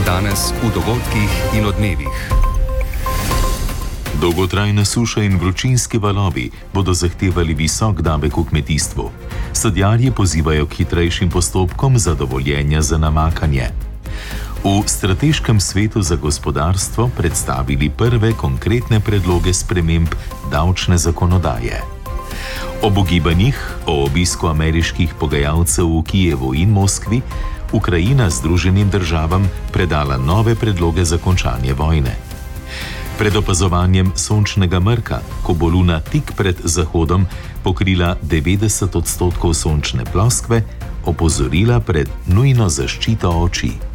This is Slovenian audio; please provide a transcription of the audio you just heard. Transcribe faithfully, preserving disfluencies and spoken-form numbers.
Danes v dogodkih in odmevih. Dolgotrajna suša in vročinski valovi bodo zahtevali visok davek v kmetijstvu. Sadjarji pozivajo k hitrejšim postopkom za dovoljenja za namakanje. V Strateškem svetu za gospodarstvo predstavili prve konkretne predloge sprememb davčne zakonodaje. Ob ugibanjih o obisku ameriških pogajalcev v Kijevu in Moskvi, Ukrajina Združenim državam predala nove predloge za končanje vojne. Pred opazovanjem sončnega mrka, ko bo luna tik pred zahodom pokrila devetdeset odstotkov sončne ploskve, opozorila pred nujno zaščito oči.